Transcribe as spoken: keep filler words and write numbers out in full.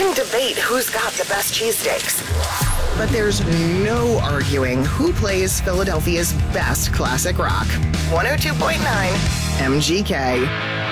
can debate who's got the best cheesesteaks, but there's no arguing who plays Philadelphia's best classic rock. one oh two point nine M G K.